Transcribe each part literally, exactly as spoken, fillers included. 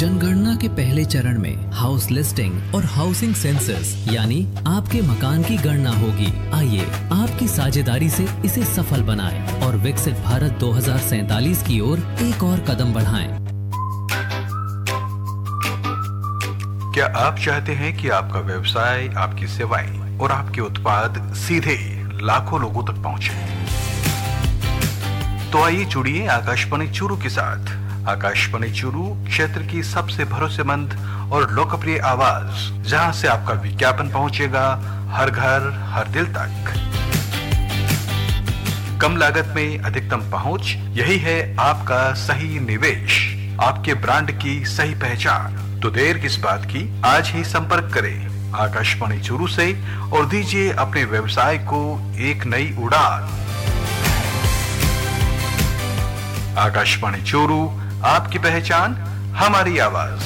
जनगणना के पहले चरण में हाउस लिस्टिंग और हाउसिंग सेंसस यानी आपके मकान की गणना होगी। आइए आपकी साझेदारी से इसे सफल बनाएं और विकसित भारत दो हज़ार सैंतालीस की ओर एक और कदम बढ़ाएं। क्या आप चाहते हैं कि आपका व्यवसाय, आपकी सेवाएं और आपके उत्पाद सीधे लाखों लोगों तक पहुंचे? तो आइए जुड़िए आकाशवाणी चूरू के साथ। आकाशवाणी चूरू क्षेत्र की सबसे भरोसेमंद और लोकप्रिय आवाज, जहां से आपका विज्ञापन पहुंचेगा हर घर हर दिल तक। कम लागत में अधिकतम पहुंच, यही है आपका सही निवेश, आपके ब्रांड की सही पहचान। तो देर किस बात की, आज ही संपर्क करें आकाशवाणी चूरू से और दीजिए अपने व्यवसाय को एक नई उड़ान। आकाशवाणी चूरू, आपकी पहचान, हमारी आवाज।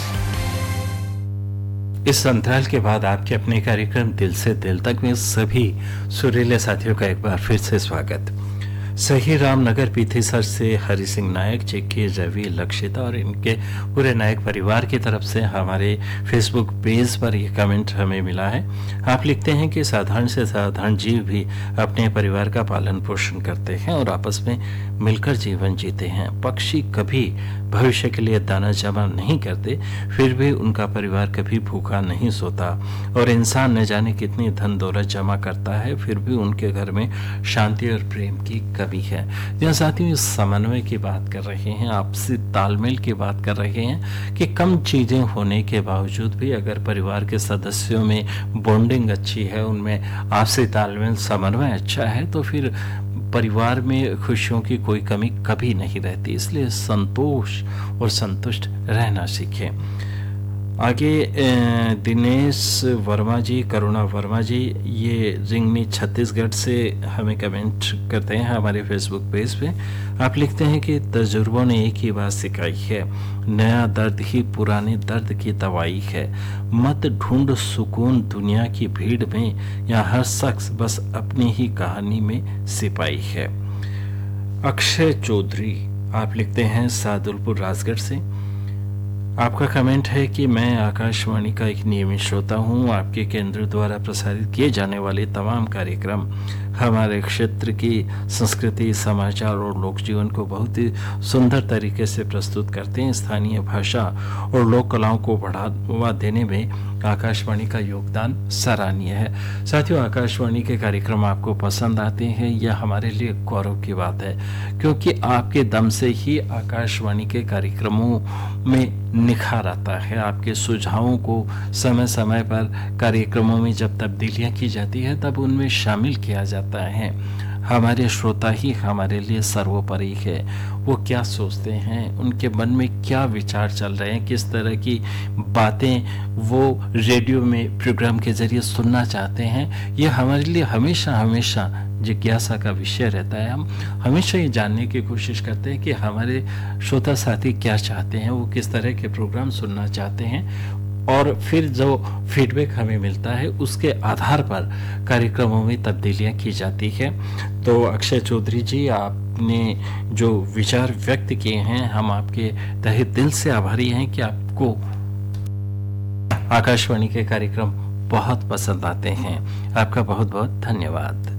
इस अंतराल के बाद आपके अपने कार्यक्रम दिल से दिल तक में सभी सुरीले साथियों का एक बार फिर से स्वागत। सही रामनगर पीथीसर से हरि सिंह नायक जी की, रवि, लक्षिता और इनके पूरे नायक परिवार की तरफ से हमारे फेसबुक पेज पर यह कमेंट हमें मिला है। आप लिखते हैं कि साधारण से साधारण जीव भी अपने परिवार का पालन पोषण करते हैं और आपस में मिलकर जीवन जीते हैं। पक्षी कभी भविष्य के लिए दाना जमा नहीं करते, फिर भी उनका परिवार कभी भूखा नहीं सोता। और इंसान न जाने कितनी धन दौलत जमा करता है, फिर भी उनके घर में शांति और प्रेम की कमी है। जहाँ साथियों इस समन्वय की बात कर रहे हैं, आपसी तालमेल की बात कर रहे हैं कि कम चीजें होने के बावजूद भी अगर परिवार के सदस्यों में बॉन्डिंग अच्छी है, उनमें आपसी तालमेल समन्वय अच्छा है, तो फिर परिवार में खुशियों की कोई कमी कभी नहीं रहती। इसलिए संतोष और संतुष्ट रहना सीखें। आगे दिनेश वर्मा जी, करुणा वर्मा जी, ये रिंगनी छत्तीसगढ़ से हमें कमेंट करते हैं हमारे फेसबुक पेज पे। आप लिखते हैं कि तजुर्बों ने एक ही बात सिखाई है, नया दर्द ही पुराने दर्द की दवाई है। मत ढूंढ सुकून दुनिया की भीड़ में, यहाँ हर शख्स बस अपनी ही कहानी में सिपाही है। अक्षय चौधरी, आप लिखते हैं सादुलपुर राजगढ़ से। आपका कमेंट है कि मैं आकाशवाणी का एक नियमित श्रोता हूं। आपके केंद्र द्वारा प्रसारित किए जाने वाले तमाम कार्यक्रम हमारे क्षेत्र की संस्कृति, समाचार और लोक जीवन को बहुत ही सुंदर तरीके से प्रस्तुत करते हैं। स्थानीय भाषा और लोक कलाओं को बढ़ावा देने में आकाशवाणी का योगदान सराहनीय है। साथियों, आकाशवाणी के कार्यक्रम आपको पसंद आते हैं, यह हमारे लिए गौरव की बात है, क्योंकि आपके दम से ही आकाशवाणी के कार्यक्रमों में निखार आता है। आपके सुझावों को समय समय पर कार्यक्रमों में जब तब्दीलियां की जाती है, तब उनमें शामिल किया जाता है। हमारे श्रोता ही हमारे लिए सर्वोपरि है। वो क्या सोचते हैं, उनके मन में क्या विचार चल रहे हैं, किस तरह की बातें वो रेडियो में प्रोग्राम के जरिए सुनना चाहते हैं, ये हमारे लिए हमेशा हमेशा जिज्ञासा का विषय रहता है। हम हमेशा ये जानने की कोशिश करते हैं कि हमारे श्रोता साथी क्या चाहते हैं, वो किस तरह के प्रोग्राम सुनना चाहते हैं, और फिर जो फीडबैक हमें मिलता है उसके आधार पर कार्यक्रमों में तब्दीलियां की जाती है। तो अक्षय चौधरी जी, आपने जो विचार व्यक्त किए हैं, हम आपके तहे दिल से आभारी हैं कि आपको आकाशवाणी के कार्यक्रम बहुत पसंद आते हैं। आपका बहुत बहुत धन्यवाद।